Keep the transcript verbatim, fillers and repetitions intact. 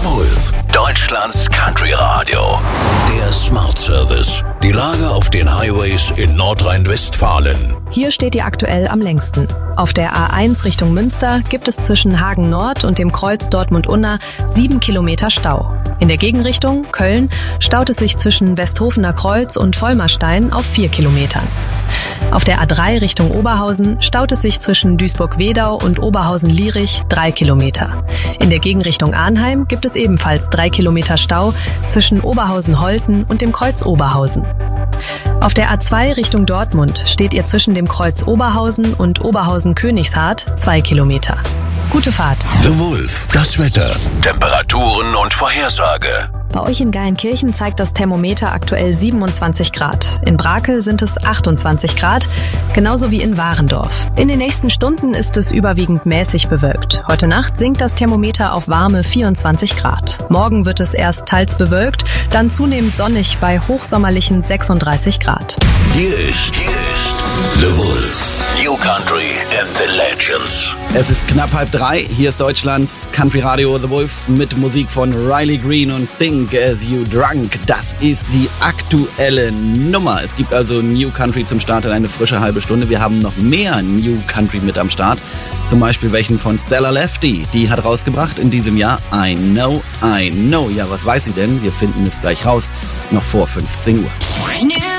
Wolf, Deutschlands Country Radio. Der Smart Service. Die Lage auf den Highways in Nordrhein-Westfalen. Hier steht ihr aktuell am längsten. Auf der A eins Richtung Münster gibt es zwischen Hagen Nord und dem Kreuz Dortmund-Unna sieben Kilometer Stau. In der Gegenrichtung, Köln, staut es sich zwischen Westhofener Kreuz und Vollmerstein auf vier Kilometern. Auf der A drei Richtung Oberhausen staut es sich zwischen Duisburg-Wedau und Oberhausen-Lierich drei Kilometer. In der Gegenrichtung Arnheim gibt es ebenfalls drei Kilometer Stau zwischen Oberhausen-Holten und dem Kreuz Oberhausen. Auf der A zwei Richtung Dortmund steht ihr zwischen dem Kreuz Oberhausen und Oberhausen-Königshardt zwei Kilometer. Gute Fahrt. The Wolf, das Wetter, Temperaturen und Vorhersage. Bei euch in Geilenkirchen zeigt das Thermometer aktuell siebenundzwanzig Grad. In Brakel sind es achtundzwanzig Grad, genauso wie in Warendorf. In den nächsten Stunden ist es überwiegend mäßig bewölkt. Heute Nacht sinkt das Thermometer auf warme vierundzwanzig Grad. Morgen wird es erst teils bewölkt, dann zunehmend sonnig bei hochsommerlichen sechsunddreißig Grad. Hier ist, hier ist The Wolf, New Country and the Legends. Es ist knapp halb drei, hier ist Deutschlands Country Radio The Wolf mit Musik von Riley Green und Think As You Drunk. Das ist die aktuelle Nummer. Es gibt also New Country zum Start in eine frische halbe Stunde. Wir haben noch mehr New Country mit am Start. Zum Beispiel welchen von Stella Lefty. Die hat rausgebracht in diesem Jahr I Know, I Know. Ja, was weiß sie denn? Wir finden es gleich raus, noch vor fünfzehn Uhr.